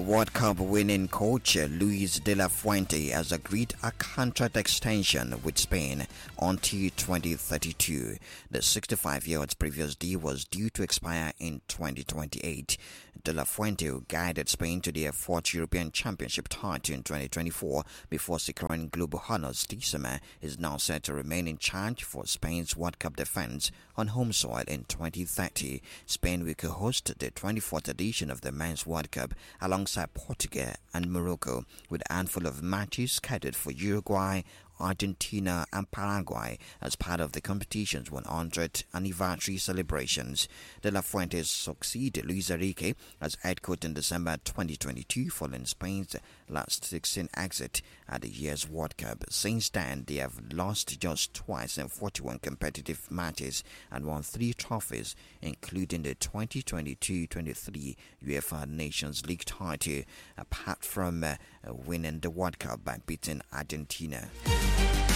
World Cup winning coach Luis de la Fuente has agreed a contract extension with Spain until 2032. The 65-year-old's previous deal was due to expire in 2028. De la Fuente, who guided Spain to their fourth European Championship title in 2024 before securing global honors this summer, is now set to remain in charge for Spain's World Cup defense on home soil in 2030. Spain will host the 24th edition of the Men's World Cup alongside Portugal and Morocco, with a handful of matches scheduled for Uruguay, Argentina and Paraguay as part of the competition's 100th anniversary celebrations. De la Fuente succeeded Luis Enrique as head coach in December 2022 following Spain's last 16 exit at the year's World Cup. Since then, they have lost just twice in 41 competitive matches and won 3 trophies, including the 2022-23 UEFA Nations League title, apart from winning the World Cup by beating Argentina.